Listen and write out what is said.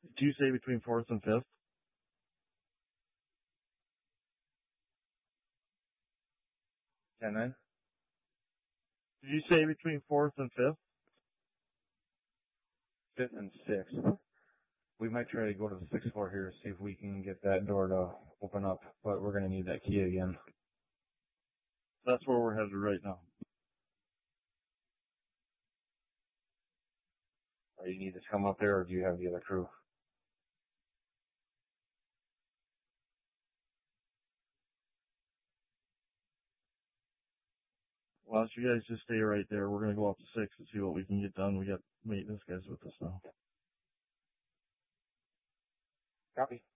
Did you say between 4th and 5th? 10-9? Did you say between 4th and 5th? 5th and 6th. We might try to go to the 6th floor here, see if we can get that door to open up, but we're going to need that key again. That's where we're headed right now. Or you need to come up there, or do you have the other crew? Well, you guys just stay right there. We're going to go up to 6 and see what we can get done. We got maintenance guys with us now. Copy.